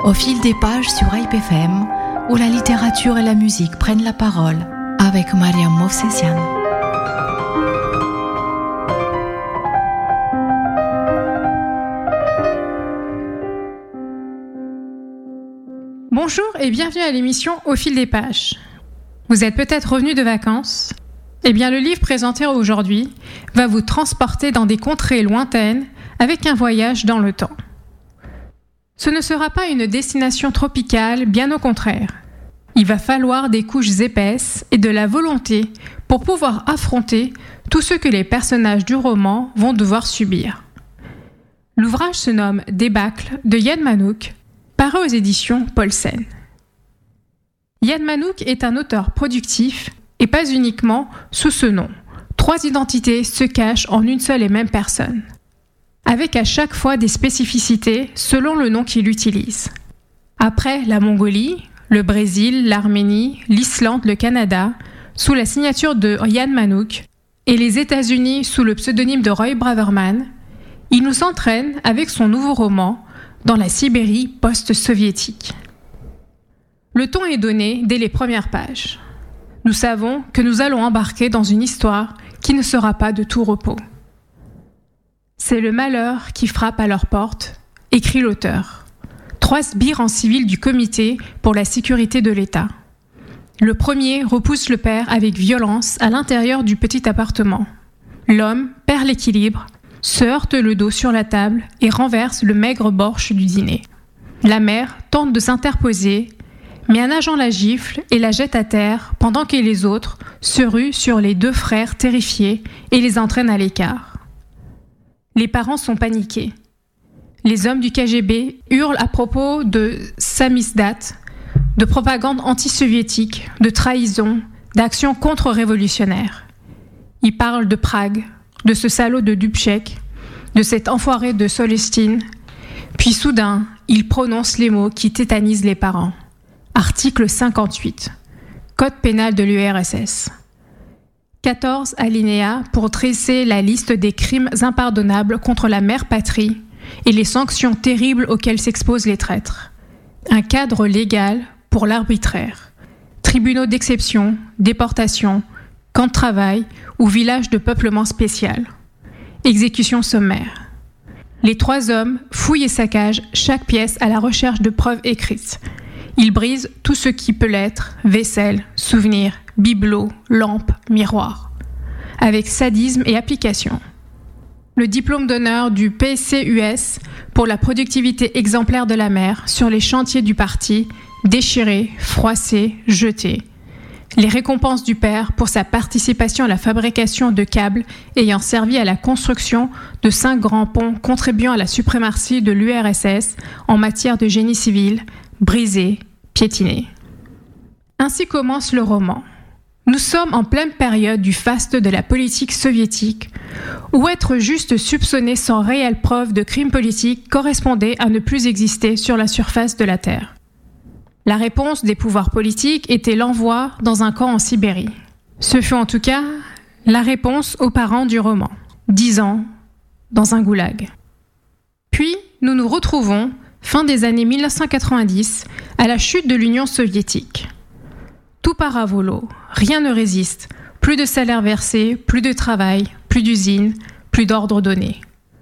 Au fil des pages sur Hype FM, où la littérature et la musique prennent la parole, avec Mariam Movsesian. Bonjour et bienvenue à l'émission Au fil des pages. Vous êtes peut-être revenu de vacances ? Eh bien, le livre présenté aujourd'hui va vous transporter dans des contrées lointaines avec un voyage dans le temps. Ce ne sera pas une destination tropicale, bien au contraire. Il va falloir des couches épaisses et de la volonté pour pouvoir affronter tout ce que les personnages du roman vont devoir subir. L'ouvrage se nomme Débâcle de Yann Manouk, paru aux éditions Paulsen. Yann Manouk est un auteur productif et pas uniquement sous ce nom. 3 identités se cachent en une seule et même personne, avec à chaque fois des spécificités selon le nom qu'il utilise. Après la Mongolie, le Brésil, l'Arménie, l'Islande, le Canada, sous la signature de Yann Manouk, et les États-Unis sous le pseudonyme de Roy Braverman, il nous entraîne avec son nouveau roman dans la Sibérie post-soviétique. Le ton est donné dès les premières pages. Nous savons que nous allons embarquer dans une histoire qui ne sera pas de tout repos. C'est le malheur qui frappe à leur porte, écrit l'auteur. 3 sbires en civil du Comité pour la sécurité de l'État. Le premier repousse le père avec violence à l'intérieur du petit appartement. L'homme perd l'équilibre, se heurte le dos sur la table et renverse le maigre borщ du dîner. La mère tente de s'interposer, mais un agent la gifle et la jette à terre pendant que les autres se ruent sur les 2 frères terrifiés et les entraînent à l'écart. Les parents sont paniqués. Les hommes du KGB hurlent à propos de samizdat, de propagande anti-soviétique, de trahison, d'actions contre-révolutionnaires. Ils parlent de Prague, de ce salaud de Dubček, de cet enfoiré de Solestine. Puis soudain, ils prononcent les mots qui tétanisent les parents. Article 58, Code pénal de l'URSS. 14 alinéas pour dresser la liste des crimes impardonnables contre la mère patrie et les sanctions terribles auxquelles s'exposent les traîtres. Un cadre légal pour l'arbitraire. Tribunaux d'exception, déportation, camps de travail ou villages de peuplement spécial. Exécution sommaire. Les 3 hommes fouillent et saccagent chaque pièce à la recherche de preuves écrites. Ils brisent tout ce qui peut l'être, vaisselle, souvenirs, bibelots, lampes, miroirs, avec sadisme et application. Le diplôme d'honneur du PCUS pour la productivité exemplaire de la mère sur les chantiers du parti, déchiré, froissé, jeté. Les récompenses du père pour sa participation à la fabrication de câbles ayant servi à la construction de 5 grands ponts contribuant à la suprématie de l'URSS en matière de génie civil, brisé, piétiné. Ainsi commence le roman. Nous sommes en pleine période du faste de la politique soviétique, où être juste soupçonné sans réelle preuve de crime politique correspondait à ne plus exister sur la surface de la Terre. La réponse des pouvoirs politiques était l'envoi dans un camp en Sibérie. Ce fut en tout cas la réponse aux parents du roman, 10 ans, dans un goulag. Puis, nous nous retrouvons, fin des années 1990, à la chute de l'Union soviétique. Tout part à volo, rien ne résiste, plus de salaire versé, plus de travail, plus d'usines, plus d'ordre donné.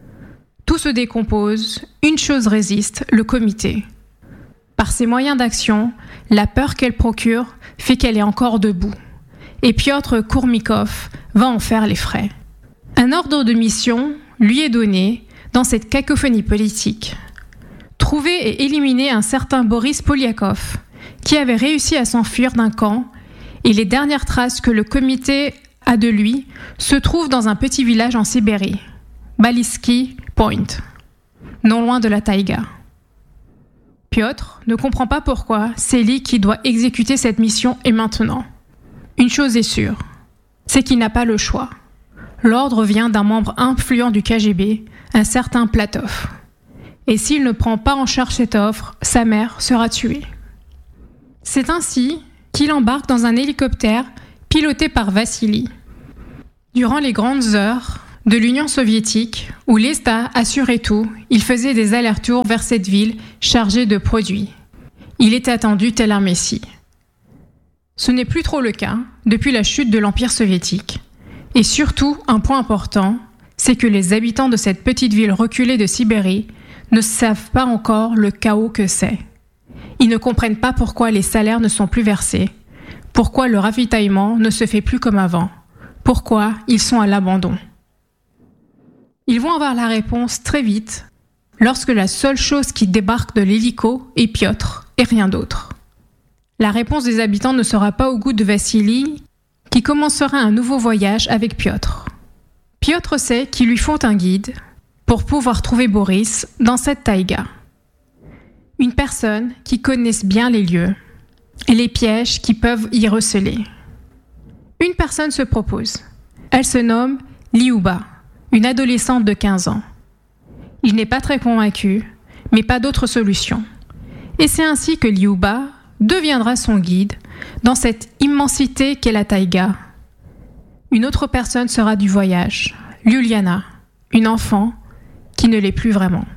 Tout se décompose, une chose résiste, le comité. Par ses moyens d'action, la peur qu'elle procure fait qu'elle est encore debout. Et Piotr Kourmikov va en faire les frais. Un ordre de mission lui est donné dans cette cacophonie politique. Trouver et éliminer un certain Boris Polyakov, qui avait réussi à s'enfuir d'un camp, et les dernières traces que le comité a de lui se trouvent dans un petit village en Sibérie, Balisky Point, non loin de la taïga. Piotr ne comprend pas pourquoi c'est lui qui doit exécuter cette mission et maintenant. Une chose est sûre, c'est qu'il n'a pas le choix. L'ordre vient d'un membre influent du KGB, un certain Platov. Et s'il ne prend pas en charge cette offre, sa mère sera tuée. C'est ainsi qu'il embarque dans un hélicoptère piloté par Vassili. Durant les grandes heures de l'Union soviétique, où l'État assurait tout, il faisait des allers-retours vers cette ville chargée de produits. Il était attendu tel un messie. Ce n'est plus trop le cas depuis la chute de l'Empire soviétique. Et surtout, un point important, c'est que les habitants de cette petite ville reculée de Sibérie ne savent pas encore le chaos que c'est. Ils ne comprennent pas pourquoi les salaires ne sont plus versés, pourquoi le ravitaillement ne se fait plus comme avant, pourquoi ils sont à l'abandon. Ils vont avoir la réponse très vite, lorsque la seule chose qui débarque de l'hélico est Piotr et rien d'autre. La réponse des habitants ne sera pas au goût de Vassili, qui commencera un nouveau voyage avec Piotr. Piotr sait qu'il lui faut un guide pour pouvoir trouver Boris dans cette taïga. Une personne qui connaisse bien les lieux et les pièges qui peuvent y receler. Une personne se propose. Elle se nomme Liuba, une adolescente de 15 ans. Il n'est pas très convaincu, mais pas d'autre solution. Et c'est ainsi que Liuba deviendra son guide dans cette immensité qu'est la taïga. Une autre personne sera du voyage, Luliana, une enfant qui ne l'est plus vraiment.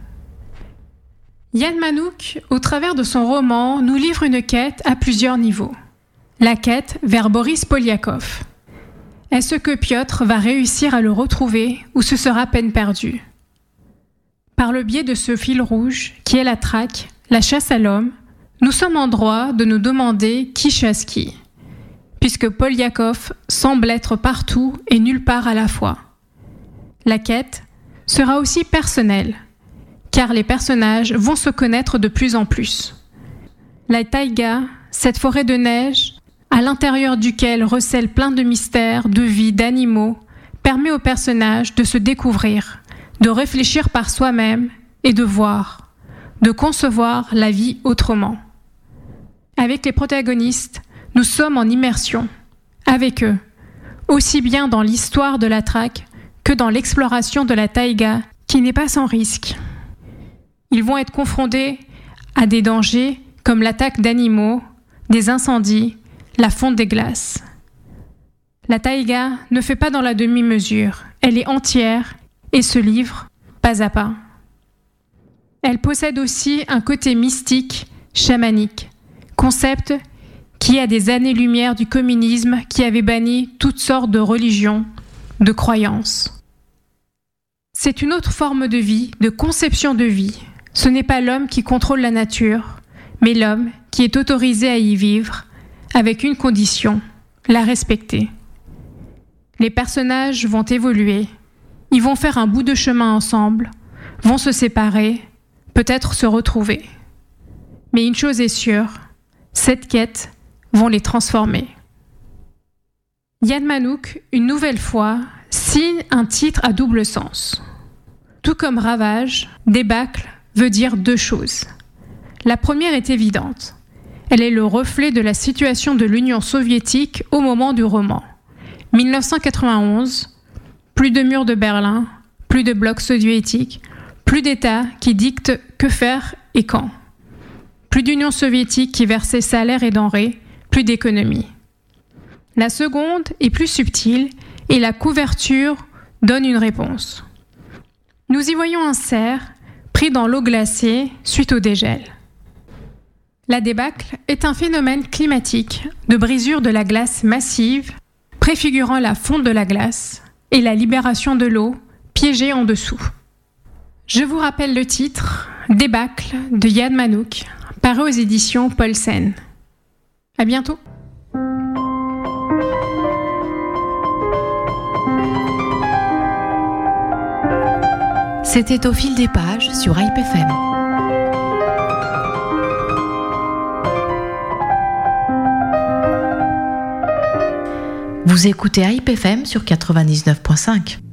Yann Manouk, au travers de son roman, nous livre une quête à plusieurs niveaux. La quête vers Boris Polyakov. Est-ce que Piotr va réussir à le retrouver ou ce sera peine perdue? Par le biais de ce fil rouge qui est la traque, la chasse à l'homme, nous sommes en droit de nous demander qui chasse qui, puisque Polyakov semble être partout et nulle part à la fois. La quête sera aussi personnelle, car les personnages vont se connaître de plus en plus. La taïga, cette forêt de neige, à l'intérieur duquel recèle plein de mystères, de vie, d'animaux, permet aux personnages de se découvrir, de réfléchir par soi-même et de voir, de concevoir la vie autrement. Avec les protagonistes, nous sommes en immersion, avec eux, aussi bien dans l'histoire de la traque que dans l'exploration de la taïga, qui n'est pas sans risque. Ils vont être confrontés à des dangers comme l'attaque d'animaux, des incendies, la fonte des glaces. La taïga ne fait pas dans la demi-mesure, elle est entière et se livre pas à pas. Elle possède aussi un côté mystique, chamanique, concept qui a des années-lumière du communisme qui avait banni toutes sortes de religions, de croyances. C'est une autre forme de vie, de conception de vie. Ce n'est pas l'homme qui contrôle la nature, mais l'homme qui est autorisé à y vivre, avec une condition, la respecter. Les personnages vont évoluer, ils vont faire un bout de chemin ensemble, vont se séparer, peut-être se retrouver. Mais une chose est sûre, cette quête vont les transformer. Yann Manouk, une nouvelle fois, signe un titre à double sens. Tout comme ravage, débâcle veut dire deux choses. La première est évidente. Elle est le reflet de la situation de l'Union soviétique au moment du roman. 1991, plus de murs de Berlin, plus de blocs soviétiques, plus d'États qui dictent que faire et quand. Plus d'Union soviétique qui versait salaires et denrées, plus d'économie. La seconde est plus subtile et la couverture donne une réponse. Nous y voyons un cerf pris dans l'eau glacée suite au dégel. La débâcle est un phénomène climatique de brisure de la glace massive, préfigurant la fonte de la glace et la libération de l'eau piégée en dessous. Je vous rappelle le titre « Débâcle » de Yann Manouk, paru aux éditions Paulsen. À bientôt. C'était Au fil des pages sur Hype FM. Vous écoutez Hype FM sur 99.5.